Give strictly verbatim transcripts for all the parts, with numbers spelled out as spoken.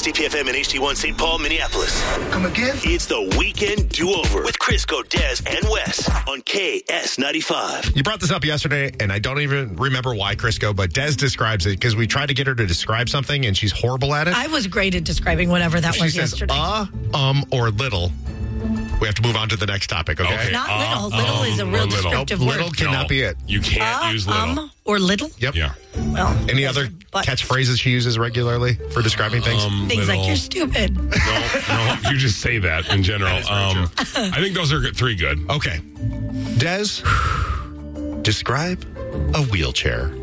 S D P F M and H D one Saint Paul, Minneapolis. Come again? It's the Weekend Do-Over with Crisco, Des, and Wes on K S ninety-five. You brought this up yesterday, and I don't even remember why, Crisco, but Des describes it because we tried to get her to describe something, and she's horrible at it. I was great at describing whatever that she was says, yesterday. uh, um, or little. We have to move on to the next topic, okay? Okay. Not Uh, little. Little um, is a or real little. descriptive Nope, word. little cannot No, be it. You can't Uh, use little. um, or little. Yep. Yeah. Well, Any there's other a but. catchphrases she uses regularly for describing things? Um, Things little. like you're stupid. No, no, you just say that in general. Um, I think those are good, three good. Okay. Des, describe a wheelchair.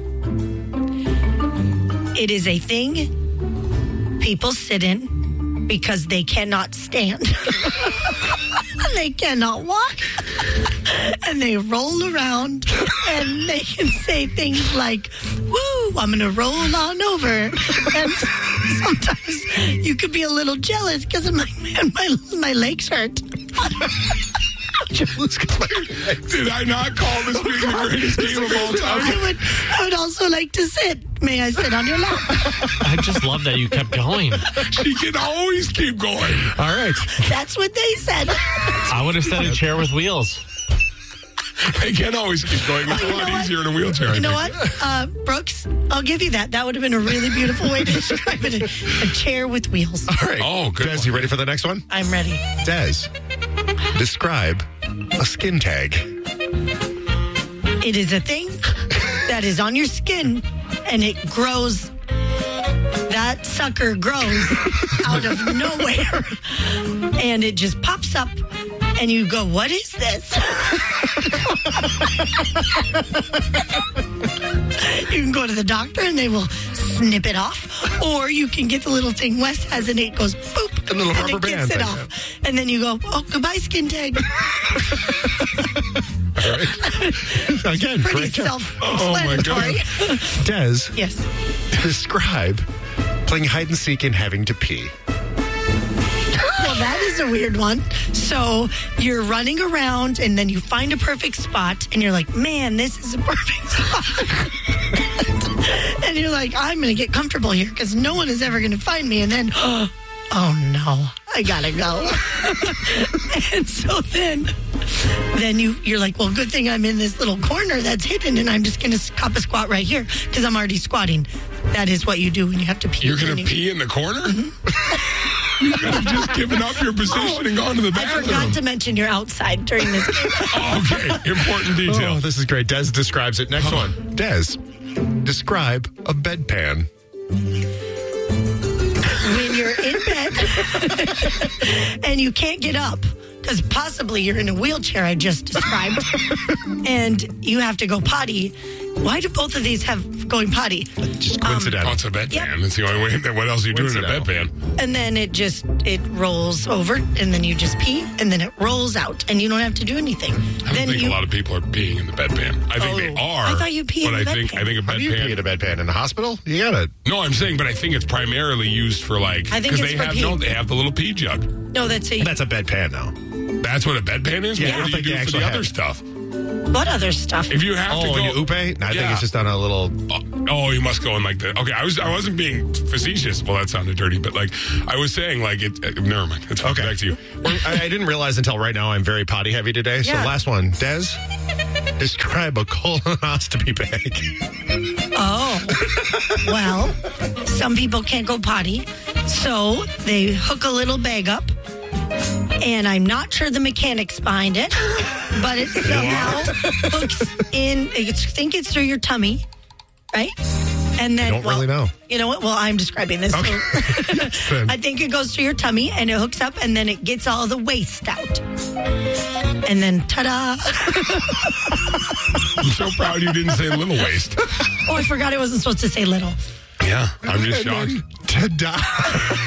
It is a thing people sit in because they cannot stand. They cannot walk. And they roll around and they can say things like, woo, I'm going to roll on over. And sometimes you could be a little jealous because I'm like, man, my, my legs hurt. Did I not call this being the greatest game of all time? I would, I would also like to sit. May I sit on your lap? I just love that you kept going. She can always keep going. All right. That's what they said. I would have said a chair with wheels. They can always keep going. It's a You know lot what? easier in a wheelchair. I You know think. what, uh, Brooks? I'll give you that. That would have been a really beautiful way to describe it. A, a chair with wheels. All right. Oh, good Des, one. you ready for the next one? I'm ready. Des, describe a skin tag. It is a thing that is on your skin, and it grows. That sucker grows out of nowhere, and it just pops up, and you go, "What is this?" You can go to the doctor, and they will snip it off, or you can get the little thing Wes has, and it goes boop, A little and rubber it gets band it thing, off, and then you go, "Oh, goodbye, skin tag." All right. Again, Pretty great job. self-explanatory. Des, Yes. describe playing hide and seek and having to pee. Well, that is a weird one. So you're running around and then you find a perfect spot and you're like, man, this is a perfect spot. And you're like, I'm going to get comfortable here because no one is ever going to find me. And then, oh no, I got to go. And so then, then you, you're like, well, good thing I'm in this little corner that's hidden and I'm just going to cop a squat right here because I'm already squatting. That is what you do when you have to pee. You're going to When you- pee in the corner? You could have just given up your position and gone to the I bathroom. forgot to mention you're outside during this game. Oh, okay, important detail. Oh, this is great. Des describes it. Next one. Des, describe a bedpan. When you're in bed and you can't get up because possibly you're in a wheelchair I just described and you have to go potty. Why do both of these have going potty? Just Oh, coincidental. it's a bedpan. Yep. That's the only way. What else are you doing in a Coincidental. bedpan? And then it just, it rolls over and then you just pee and then it rolls out and you don't have to do anything. I don't then think you, a lot of people are peeing in the bedpan. I think Oh, they are. I thought you pee in but the I think bedpan. I think a How do you pee in a bedpan. bedpan in the hospital? You gotta. No, I'm saying, but I think it's primarily used for like I think because it's they for have no, peeing. they have the little pee jug. no, that's a, That's a bedpan now. That's what a bedpan is. Yeah, I what don't do you think do they for the actually other have- stuff? what other stuff? If you have Oh, to go, you upe? No, I think Yeah. it's just on a little. Oh, you must go in like that. Okay, I was I wasn't being facetious. Well, that sounded dirty, but like I was saying, like it. Uh, never mind. It's Okay. back to you. I, I didn't realize until right now I'm very potty heavy today. So Yeah. last one, Des, describe a colonoscopy bag. Oh, well, some people can't go potty, so they hook a little bag up, and I'm not sure the mechanics behind it, but it somehow hooks in. I think it's through your tummy, right? And then, Don't well, really know. You know what? Well, I'm describing this. Okay. So I think it goes through your tummy, and it hooks up, and then it gets all the waste out. And then, ta-da! I'm so proud you didn't say little waist. Oh, I forgot I wasn't supposed to say little. Yeah, I'm just shocked. Ta-da!